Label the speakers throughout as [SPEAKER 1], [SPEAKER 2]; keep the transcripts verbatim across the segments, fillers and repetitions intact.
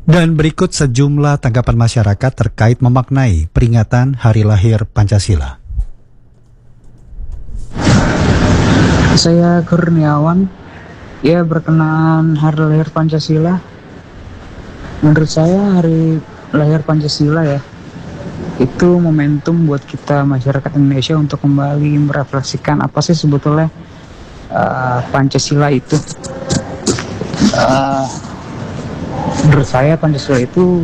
[SPEAKER 1] Dan berikut sejumlah tanggapan masyarakat terkait memaknai peringatan Hari Lahir Pancasila.
[SPEAKER 2] Saya Kurniawan, ya berkenan Hari Lahir Pancasila. Menurut saya Hari Lahir Pancasila ya, itu momentum buat kita masyarakat Indonesia untuk kembali merefleksikan apa sih sebetulnya uh, Pancasila itu. Uh, menurut saya Pancasila itu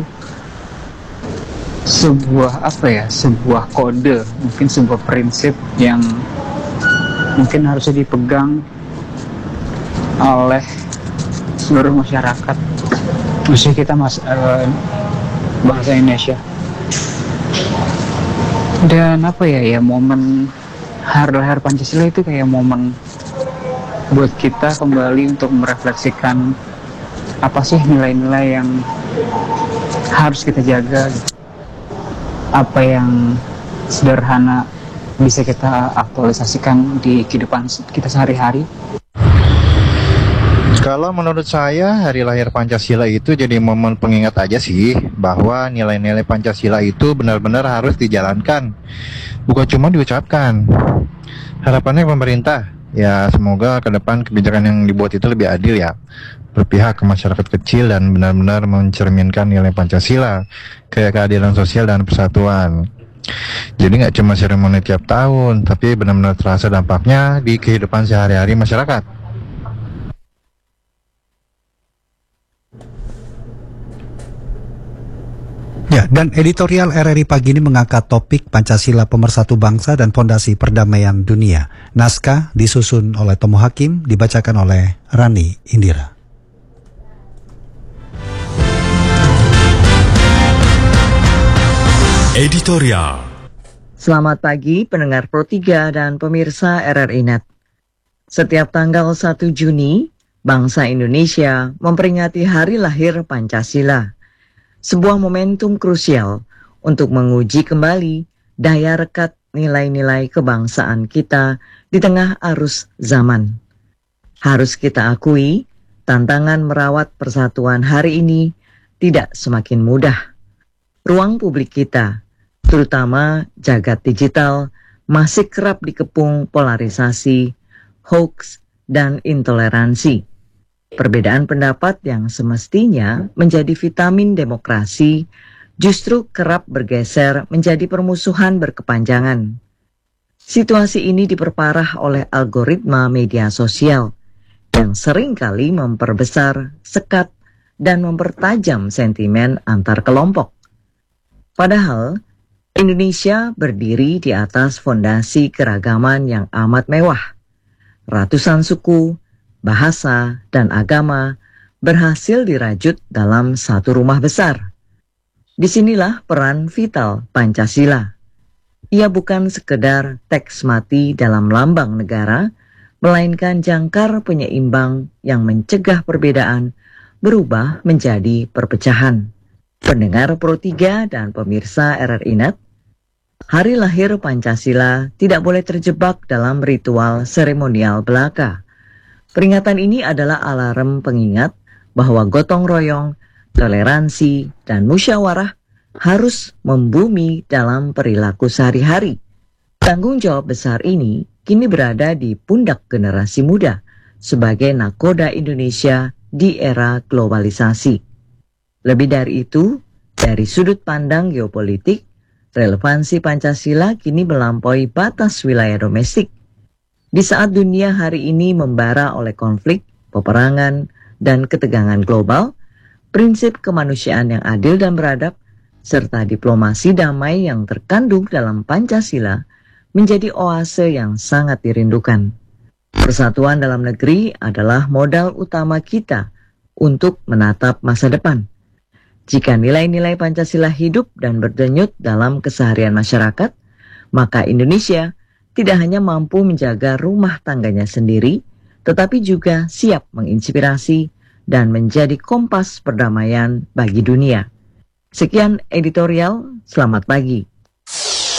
[SPEAKER 2] sebuah apa ya, sebuah kode, mungkin sebuah prinsip yang mungkin harusnya dipegang oleh seluruh masyarakat, khususnya kita mas, uh, bangsa Indonesia. Dan apa ya, ya momen Hari Lahir Pancasila itu kayak momen buat kita kembali untuk merefleksikan apa sih nilai-nilai yang harus kita jaga, apa yang sederhana bisa kita aktualisasikan di kehidupan kita sehari-hari.
[SPEAKER 3] Kalau menurut saya, Hari Lahir Pancasila itu jadi momen pengingat aja sih, bahwa nilai-nilai Pancasila itu benar-benar harus dijalankan, bukan cuma diucapkan. Harapannya pemerintah, ya semoga ke depan kebijakan yang dibuat itu lebih adil ya, berpihak ke masyarakat kecil dan benar-benar mencerminkan nilai Pancasila, kayak keadilan sosial dan persatuan. Jadi nggak cuma seremoni tiap tahun, tapi benar-benar terasa dampaknya di kehidupan sehari-hari masyarakat.
[SPEAKER 1] Ya, dan editorial R R I pagi ini mengangkat topik Pancasila Pemersatu Bangsa dan Fondasi Perdamaian Dunia. Naskah disusun oleh Tomo Hakim, dibacakan oleh Rani Indira.
[SPEAKER 4] Editorial.
[SPEAKER 5] Selamat pagi pendengar Pro tiga dan pemirsa R R I Net. Setiap tanggal satu Juni, bangsa Indonesia memperingati Hari Lahir Pancasila. Sebuah momentum krusial untuk menguji kembali daya rekat nilai-nilai kebangsaan kita di tengah arus zaman. Harus kita akui, tantangan merawat persatuan hari ini tidak semakin mudah. Ruang publik kita, terutama jagat digital, masih kerap dikepung polarisasi, hoax, dan intoleransi. Perbedaan pendapat yang semestinya menjadi vitamin demokrasi justru kerap bergeser menjadi permusuhan berkepanjangan. Situasi ini diperparah oleh algoritma media sosial yang seringkali memperbesar, sekat, dan mempertajam sentimen antar kelompok. Padahal, Indonesia berdiri di atas fondasi keragaman yang amat mewah. Ratusan suku, bahasa, dan agama berhasil dirajut dalam satu rumah besar. Disinilah peran vital Pancasila. Ia bukan sekedar teks mati dalam lambang negara, melainkan jangkar penyeimbang yang mencegah perbedaan berubah menjadi perpecahan. Pendengar Pro tiga dan pemirsa R R I Net, Hari Lahir Pancasila tidak boleh terjebak dalam ritual seremonial belaka. Peringatan ini adalah alarm pengingat bahwa gotong royong, toleransi, dan musyawarah harus membumi dalam perilaku sehari-hari. Tanggung jawab besar ini kini berada di pundak generasi muda sebagai nakoda Indonesia di era globalisasi. Lebih dari itu, dari sudut pandang geopolitik, relevansi Pancasila kini melampaui batas wilayah domestik. Di saat dunia hari ini membara oleh konflik, peperangan, dan ketegangan global, prinsip kemanusiaan yang adil dan beradab, serta diplomasi damai yang terkandung dalam Pancasila menjadi oase yang sangat dirindukan. Persatuan dalam negeri adalah modal utama kita untuk menatap masa depan. Jika nilai-nilai Pancasila hidup dan berdenyut dalam keseharian masyarakat, maka Indonesia tidak hanya mampu menjaga rumah tangganya sendiri, tetapi juga siap menginspirasi dan menjadi kompas perdamaian bagi dunia. Sekian editorial, selamat pagi.